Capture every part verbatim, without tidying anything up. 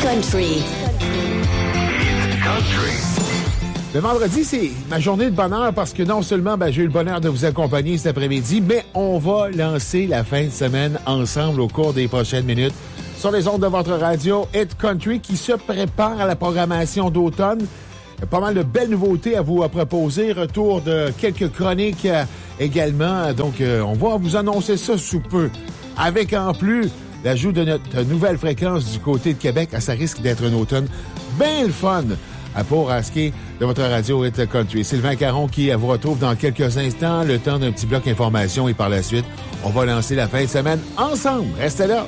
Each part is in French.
Country. It's country. Le vendredi, c'est ma journée de bonheur parce que non seulement ben, j'ai eu le bonheur de vous accompagner cet après-midi, mais on va lancer la fin de semaine ensemble au cours des prochaines minutes sur les ondes de votre radio Hit Country qui se prépare à la programmation d'automne. Il y a pas mal de belles nouveautés à vous proposer. Retour de quelques chroniques euh, également. Donc, euh, on va vous annoncer ça sous peu. Avec en plus l'ajout de notre nouvelle fréquence du côté de Québec. Ça risque d'être un automne bien le fun pour ce qui est de votre radio Hit Country. Sylvain Caron qui vous retrouve dans quelques instants. Le temps d'un petit bloc information et par la suite, on va lancer la fin de semaine ensemble. Restez là.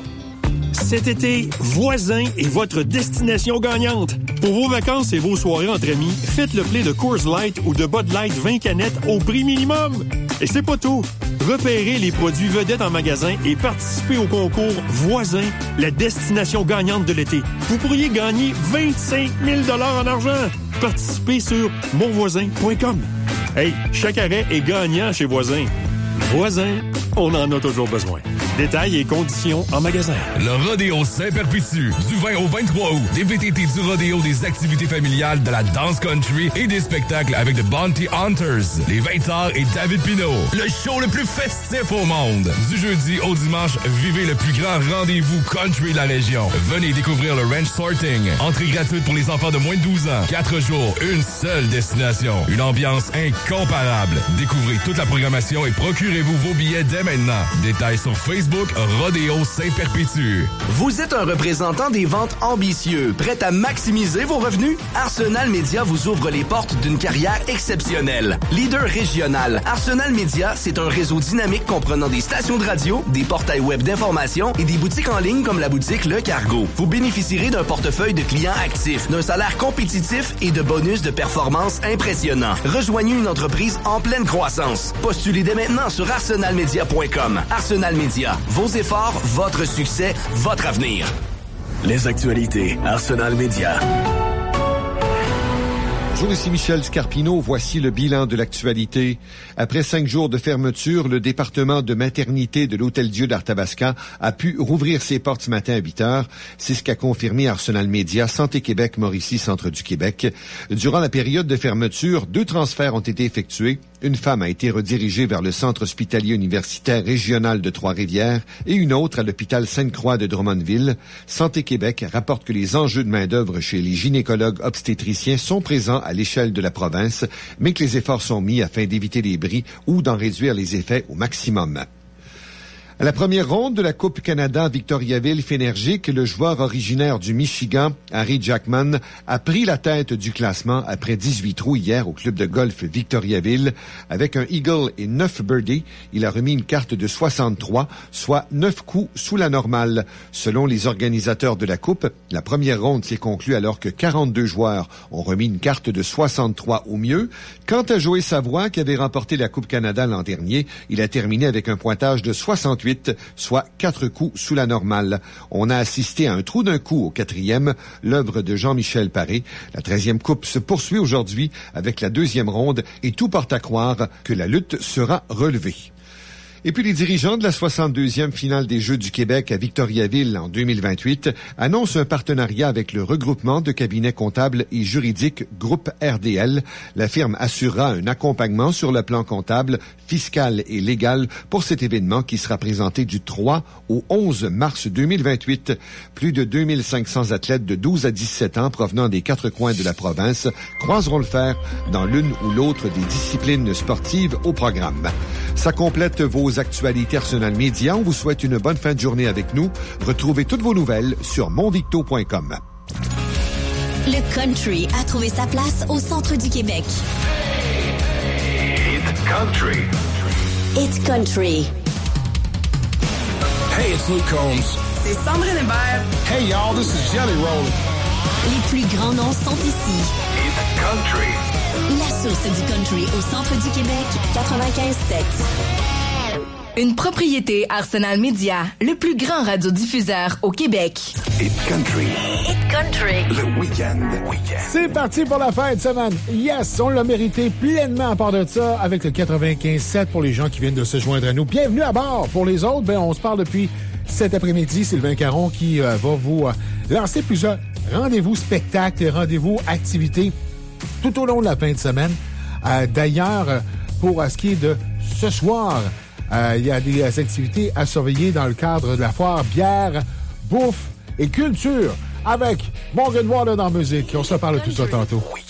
Cet été, Voisin est votre destination gagnante. Pour vos vacances et vos soirées entre amis, faites le play de Coors Light ou de Bud Light vingt canettes au prix minimum. Et c'est pas tout. Repérez les produits vedettes en magasin et participez au concours Voisin, la destination gagnante de l'été. Vous pourriez gagner vingt-cinq mille dollars en argent. Participez sur mon voisin point com. Hey, chaque arrêt est gagnant chez Voisin. Voisin, on en a toujours besoin. Détails et conditions en magasin. Le Rodéo Saint-Perpétue, du vingt au vingt-trois août. Des V T T du rodéo, des activités familiales, de la danse country et des spectacles avec The Bounty Hunters, les Vintards et David Pinault. Le show le plus festif au monde. Du jeudi au dimanche, vivez le plus grand rendez-vous country de la région. Venez découvrir le Ranch Sorting. Entrée gratuite pour les enfants de moins de douze ans. Quatre jours, une seule destination. Une ambiance incomparable. Découvrez toute la programmation et procurez-vous vos billets dès maintenant. Détails sur Facebook. Rodéo Saint-Perpétue. Vous êtes un représentant des ventes ambitieux, prêt à maximiser vos revenus? Arsenal Media vous ouvre les portes d'une carrière exceptionnelle. Leader régional, Arsenal Media, c'est un réseau dynamique comprenant des stations de radio, des portails web d'information et des boutiques en ligne comme la boutique Le Cargo. Vous bénéficierez d'un portefeuille de clients actifs, d'un salaire compétitif et de bonus de performance impressionnants. Rejoignez une entreprise en pleine croissance. Postulez dès maintenant sur arsenal media point com. Arsenal Media. Vos efforts, votre succès, votre avenir. Les actualités, Arsenal Media. Bonjour, ici Michel Scarpino. Voici le bilan de l'actualité. Après cinq jours de fermeture, le département de maternité de l'Hôtel-Dieu d'Arthabasca a pu rouvrir ses portes ce matin à huit heures. C'est ce qu'a confirmé Arsenal Media, Santé Québec, Mauricie, Centre du Québec. Durant la période de fermeture, deux transferts ont été effectués. Une femme a été redirigée vers le Centre hospitalier universitaire régional de Trois-Rivières et une autre à l'hôpital Sainte-Croix de Drummondville. Santé Québec rapporte que les enjeux de main-d'œuvre chez les gynécologues obstétriciens sont présents à l'échelle de la province, mais que les efforts sont mis afin d'éviter les bris ou d'en réduire les effets au maximum. À la première ronde de la Coupe Canada Victoriaville Fénergique, le joueur originaire du Michigan, Harry Jackman, a pris la tête du classement après dix-huit trous hier au club de golf Victoriaville. Avec un eagle et neuf birdies, il a remis une carte de soixante-trois, soit neuf coups sous la normale. Selon les organisateurs de la Coupe, la première ronde s'est conclue alors que quarante-deux joueurs ont remis une carte de soixante-trois au mieux. Quant à Joey Savoie, qui avait remporté la Coupe Canada l'an dernier, il a terminé avec un pointage de soixante-huit, soit quatre coups sous la normale. On a assisté à un trou d'un coup au quatrième, l'œuvre de Jean-Michel Paré. La treizième coupe se poursuit aujourd'hui avec la deuxième ronde et tout porte à croire que la lutte sera relevée. Et puis les dirigeants de la soixante-deuxième finale des Jeux du Québec à Victoriaville en deux mille vingt-huit annoncent un partenariat avec le regroupement de cabinets comptables et juridiques Groupe R D L. La firme assurera un accompagnement sur le plan comptable, fiscal et légal pour cet événement qui sera présenté du trois au onze mars deux mille vingt-huit. Plus de deux mille cinq cents athlètes de douze à dix-sept ans provenant des quatre coins de la province croiseront le fer dans l'une ou l'autre des disciplines sportives au programme. Ça complète vos actualités Arsenal Media. On vous souhaite une bonne fin de journée avec nous. Retrouvez toutes vos nouvelles sur mon victo point com. Le country a trouvé sa place au centre du Québec. It's country. It's country. Hey, it's Luke Combs. C'est Sandrine Hébert. Hey, y'all, this is Jelly Roll. Les plus grands noms sont ici. It's country. La source du country au centre du Québec, quatre-vingt-quinze sept. Une propriété Arsenal Media, le plus grand radiodiffuseur au Québec. It's country. It's country. Le week-end. week-end. C'est parti pour la fin de semaine. Yes, on l'a mérité pleinement à part de ça avec le quatre-vingt-quinze sept pour les gens qui viennent de se joindre à nous. Bienvenue à bord. Pour les autres, ben on se parle depuis cet après-midi. Sylvain Caron qui euh, va vous euh, lancer plusieurs rendez-vous spectacle et rendez-vous activité tout au long de la fin de semaine. Euh, d'ailleurs, pour ce qui est de ce soir, euh, il y a des activités à surveiller dans le cadre de la foire bière, bouffe et culture avec Morgan Water dans la musique. On se parle de tout ça tantôt.